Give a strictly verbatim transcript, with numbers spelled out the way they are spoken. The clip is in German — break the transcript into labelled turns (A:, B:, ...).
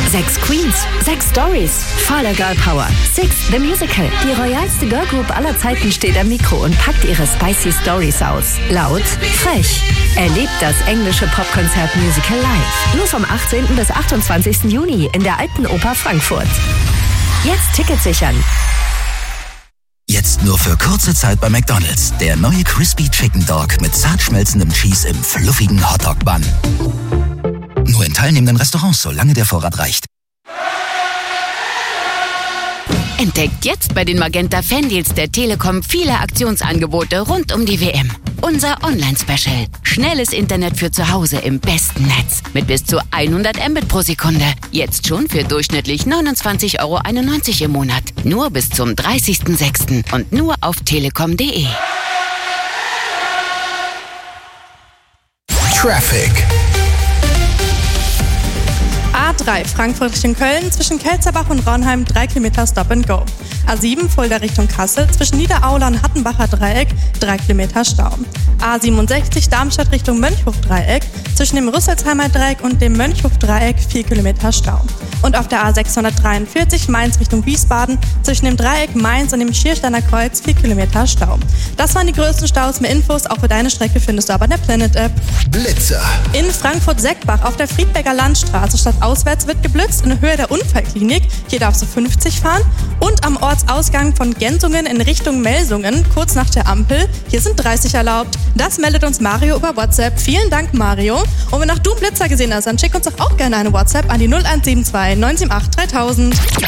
A: Sechs Queens, sechs Stories, voller Girl Power. Six, the Musical. Die royalste Girlgroup aller Zeiten steht am Mikro und packt ihre spicy Stories aus. Laut, frech. Erlebt das englische Popkonzert-Musical live. Nur vom achtzehnten bis achtundzwanzigsten Juni in der Alten Oper Frankfurt. Jetzt Tickets sichern.
B: Jetzt nur für kurze Zeit bei McDonald's. Der neue Crispy Chicken Dog mit zart schmelzendem Cheese im fluffigen Hotdog-Bun. Nur in teilnehmenden Restaurants, solange der Vorrat reicht.
C: Entdeckt jetzt bei den Magenta Fandeals der Telekom viele Aktionsangebote rund um die W M. Unser Online-Special. Schnelles Internet für zu Hause im besten Netz. Mit bis zu hundert Mbit pro Sekunde. Jetzt schon für durchschnittlich neunundzwanzig Euro einundneunzig im Monat. Nur bis zum dreißigsten sechsten und nur auf telekom punkt de.
D: Traffic.
E: A drei Frankfurt Richtung Köln, zwischen Kelzerbach und Raunheim drei Kilometer Stop and Go. A sieben Fulda Richtung Kassel, zwischen Niederaula und Hattenbacher Dreieck drei Kilometer Stau. A siebenundsechzig Darmstadt Richtung Mönchhof-Dreieck, zwischen dem Rüsselsheimer Dreieck und dem Mönchhof-Dreieck vier Kilometer Stau. Und auf der A sechshundertdreiundvierzig Mainz Richtung Wiesbaden, zwischen dem Dreieck Mainz und dem Schiersteiner Kreuz vier Kilometer Stau. Das waren die größten Staus. Mehr Infos auch für deine Strecke findest du aber in der Planet-App.
D: Blitzer.
E: In Frankfurt-Seckbach auf der Friedberger Landstraße statt auswärts wird geblitzt in Höhe der Unfallklinik. Hier darfst du fünfzig fahren. Und am Ortsausgang von Gensungen in Richtung Melsungen, kurz nach der Ampel, hier sind dreißig erlaubt. Das meldet uns Mario über WhatsApp. Vielen Dank, Mario. Und wenn auch du Blitzer gesehen hast, dann schick uns doch auch gerne eine WhatsApp an die null eins sieben zwei neun sieben acht dreitausend.